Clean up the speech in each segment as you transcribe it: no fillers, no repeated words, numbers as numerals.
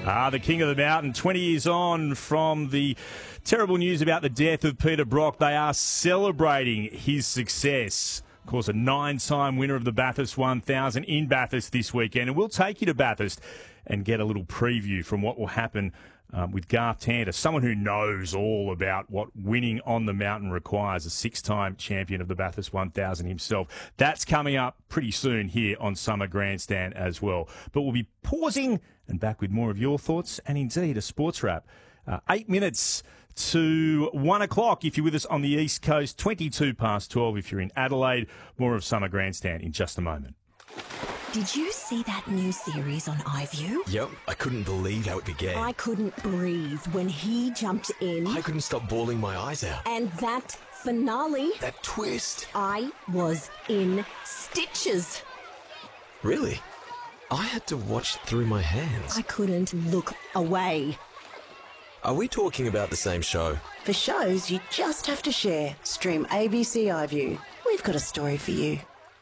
The King of the Mountain, 20 years on from the terrible news about the death of Peter Brock. They are celebrating his success. Of course, a 9-time winner of the Bathurst 1000 in Bathurst this weekend. And we'll take you to Bathurst and get a little preview from what will happen with Garth Tander, someone who knows all about what winning on the mountain requires, a 6-time champion of the Bathurst 1000 himself. That's coming up pretty soon here on Summer Grandstand as well. But we'll be pausing and back with more of your thoughts and indeed a sports wrap. 8 minutes to 1 o'clock if you're with us on the East Coast, 22 past 12 if you're in Adelaide. More of Summer Grandstand in just a moment. Did you see that new series on iView? Yep, I couldn't believe how it began. I couldn't breathe when he jumped in. I couldn't stop bawling my eyes out. And that finale. That twist. I was in stitches. Really? I had to watch through my hands. I couldn't look away. Are we talking about the same show? For shows you just have to share, stream ABC iView. We've got a story for you.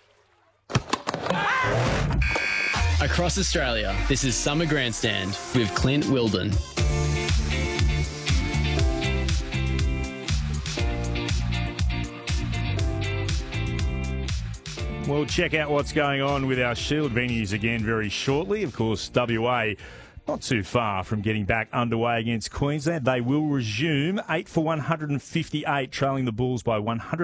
Across Australia, this is Summer Grandstand with Clint Wilden. We'll check out what's going on with our Shield venues again very shortly. Of course, WA not too far from getting back underway against Queensland. They will resume 8 for 158, trailing the Bulls by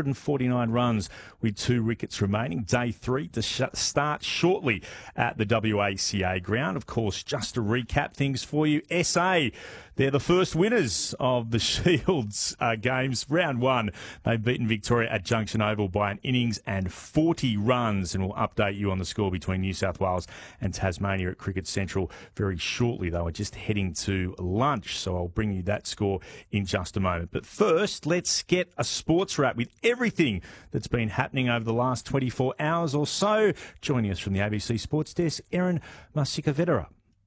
149 runs with 2 wickets remaining. Day 3 to start shortly at the WACA ground. Of course, just to recap things for you, SA, they're the first winners of the Shields games. Round 1, they've beaten Victoria at Junction Oval by an innings and 40 runs. And we'll update you on the score between New South Wales and Tasmania at Cricket Central very shortly. They were just heading to lunch, so I'll bring you that score in just a moment. But first, let's get a sports wrap with everything that's been happening over the last 24 hours or so. Joining us from the ABC Sports Desk, Erin Marsica-Vedera.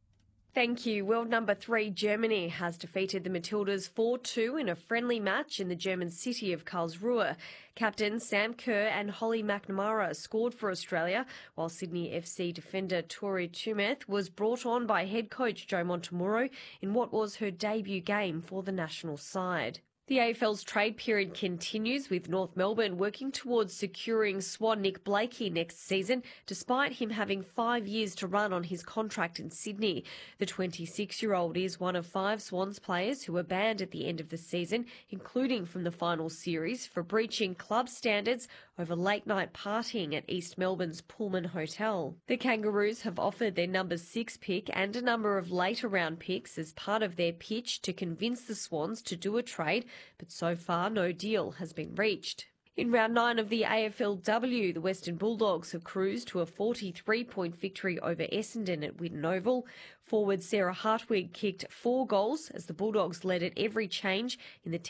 Thank you. World number 3 Germany has defeated the Matildas 4-2 in a friendly match in the German city of Karlsruhe. Captain Sam Kerr and Holly McNamara scored for Australia, while Sydney FC defender Tori Tumeth was brought on by head coach Joe Montemuro in what was her debut game for the national side. The AFL's trade period continues, with North Melbourne working towards securing Swan Nick Blakey next season, despite him having 5 years to run on his contract in Sydney. The 26-year-old is one of 5 Swans players who were banned at the end of the season, including from the final series, for breaching club standards over late-night partying at East Melbourne's Pullman Hotel. The Kangaroos have offered their number 6 pick and a number of later-round picks as part of their pitch to convince the Swans to do a trade, but so far no deal has been reached. In round 9 of the AFLW, the Western Bulldogs have cruised to a 43-point victory over Essendon at Whitten Oval. Forward Sarah Hartwig kicked 4 goals as the Bulldogs led at every change in the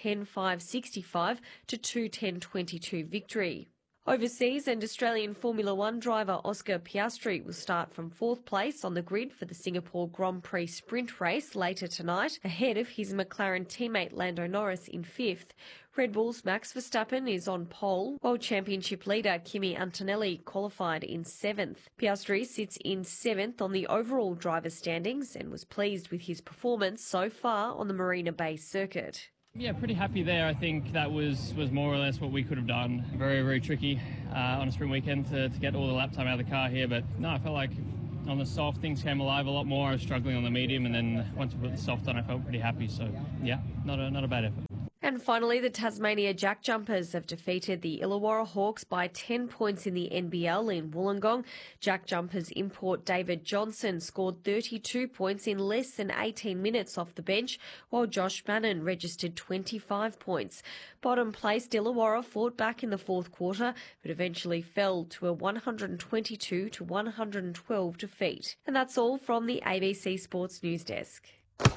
10-5-65 to 2-10-22 victory. Overseas, and Australian Formula One driver Oscar Piastri will start from 4th place on the grid for the Singapore Grand Prix sprint race later tonight, ahead of his McLaren teammate Lando Norris in 5th. Red Bull's Max Verstappen is on pole, while championship leader Kimi Antonelli qualified in 7th. Piastri sits in 7th on the overall driver standings and was pleased with his performance so far on the Marina Bay circuit. Yeah, pretty happy there. I think that was more or less what we could have done. Very, very tricky on a sprint weekend to get all the lap time out of the car here. But no, I felt like on the soft things came alive a lot more. I was struggling on the medium, and then once I put the soft on, I felt pretty happy. So yeah, not a bad effort. And finally, the Tasmania Jack Jumpers have defeated the Illawarra Hawks by 10 points in the NBL in Wollongong. Jack Jumpers import David Johnson scored 32 points in less than 18 minutes off the bench, while Josh Bannon registered 25 points. Bottom placed Illawarra fought back in the 4th quarter, but eventually fell to a 122-112 defeat. And that's all from the ABC Sports News Desk.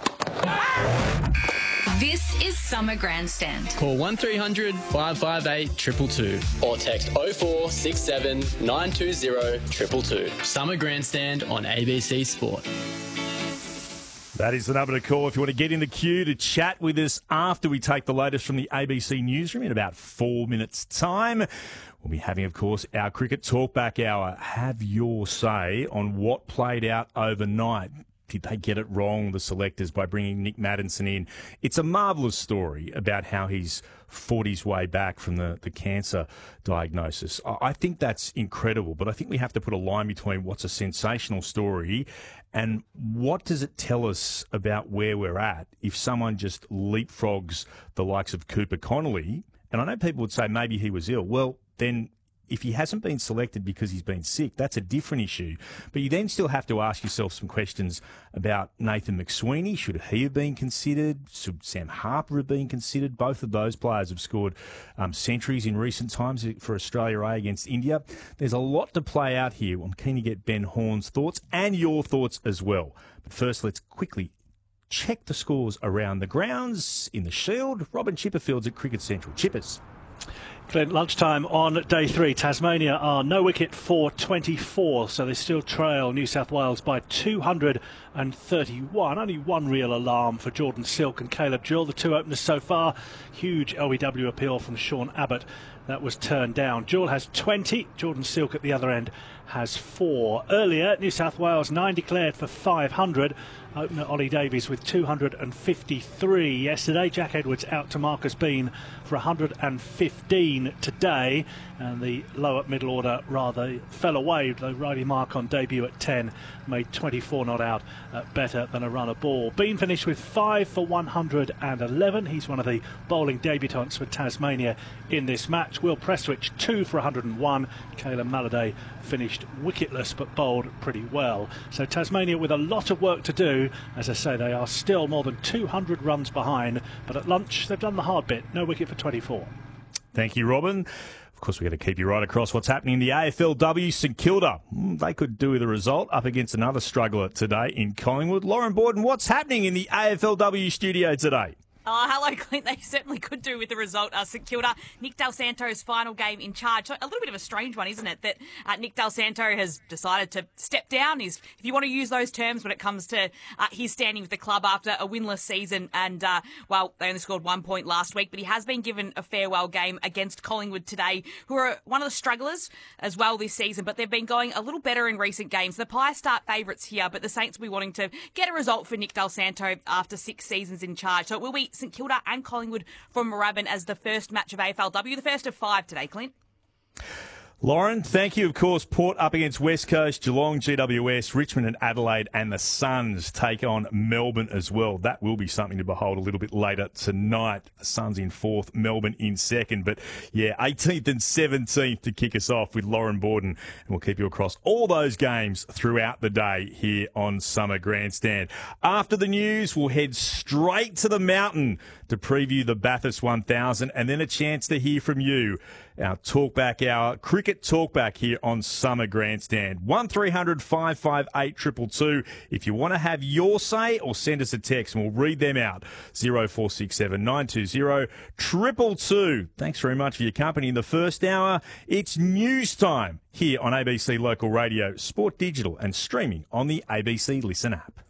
This is Summer Grandstand. Call 1300 558 222 or text 0467 920 222. Summer Grandstand on ABC Sport. That is the number to call if you want to get in the queue to chat with us after we take the latest from the ABC newsroom in about 4 minutes' time. We'll be having, of course, our Cricket Talkback Hour. Have your say on what played out overnight. did they get it wrong, the selectors, by bringing Nick Maddinson in? It's a marvellous story about how he's fought his way back from the cancer diagnosis. I think that's incredible, but I think we have to put a line between what's a sensational story and what does it tell us about where we're at if someone just leapfrogs the likes of Cooper Connolly. And I know people would say maybe he was ill. Well, then if he hasn't been selected because he's been sick, that's a different issue. But you then still have to ask yourself some questions about Nathan McSweeney. Should he have been considered? Should Sam Harper have been considered? Both of those players have scored centuries in recent times for Australia A against India. There's a lot to play out here. I'm keen to get Ben Horn's thoughts and your thoughts as well. But first, let's quickly check the scores around the grounds in the Shield. Robin Chipperfield's at Cricket Central. Chippers. Clint, lunchtime on day 3. Tasmania are no wicket for 24, so they still trail New South Wales by 231. Only one real alarm for Jordan Silk and Caleb Jewell, the two openers so far. Huge OEW appeal from Sean Abbott. That was turned down. Jewell has 20. Jordan Silk at the other end has 4. Earlier, New South Wales 9 declared for 500. Opener Ollie Davies with 253 yesterday. Jack Edwards out to Marcus Bean for 115 today. And the lower middle order rather fell away. The Riley Mark on debut at 10 made 24 not out, better than a run of ball. Bean finished with 5 for 111. He's one of the bowling debutants for Tasmania in this match. Will Prestwich 2 for 101. Caelan Malladay finished wicketless but bowled pretty well. So Tasmania with a lot of work to do. As I say, they are still more than 200 runs behind, but at lunch they've done the hard bit. No wicket for 24. Thank you, Robin. Of course, we're going to keep you right across what's happening in the AFLW. St Kilda, they could do with a result up against another struggler today in Collingwood. Lauren Borden, what's happening in the AFLW studio today? Oh, hello, Clint. They certainly could do with the result. St Kilda, Nick Del Santo's final game in charge. So a little bit of a strange one, isn't it, that Nick Del Santo has decided to step down. If you want to use those terms when it comes to his standing with the club after a winless season. And, well, they only scored 1 point last week, but he has been given a farewell game against Collingwood today, who are one of the strugglers as well this season, but they've been going a little better in recent games. The Pies start favourites here, but the Saints will be wanting to get a result for Nick Del Santo after 6 seasons in charge. So it will be St Kilda and Collingwood from Moorabbin as the first match of AFLW, the first of 5 today, Clint. Lauren, thank you. Of course, Port up against West Coast, Geelong, GWS, Richmond and Adelaide, and the Suns take on Melbourne as well. That will be something to behold a little bit later tonight. Suns in 4th, Melbourne in 2nd. But, yeah, 18th and 17th to kick us off with Lauren Borden. And we'll keep you across all those games throughout the day here on Summer Grandstand. After the news, we'll head straight to the mountain to preview the Bathurst 1000 and then a chance to hear from you. Our talkback, our cricket talkback here on Summer Grandstand. 1300 558 222 if you want to have your say, or send us a text and we'll read them out. 0467 920 222. Thanks very much for your company in the first hour. It's news time here on ABC Local Radio, Sport Digital, and streaming on the ABC Listen app.